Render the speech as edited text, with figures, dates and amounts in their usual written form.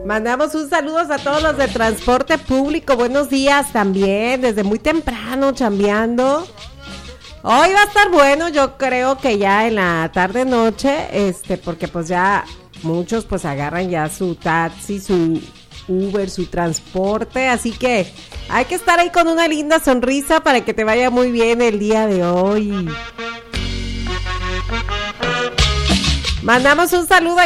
Mandamos un saludo a todos los de transporte público. Buenos días también, desde muy temprano chambeando. Hoy va a estar bueno, yo creo que ya en la tarde noche, porque pues ya muchos pues agarran ya su taxi, su Uber, su transporte, así que hay que estar ahí con una linda sonrisa para que te vaya muy bien el día de hoy. Mandamos un saludo